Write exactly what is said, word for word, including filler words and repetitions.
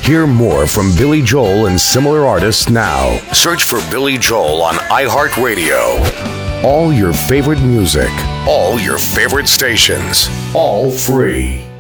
Hear more from Billy Joel and similar artists now. Search for Billy Joel on iHeartRadio. All your favorite music, all your favorite stations, all free.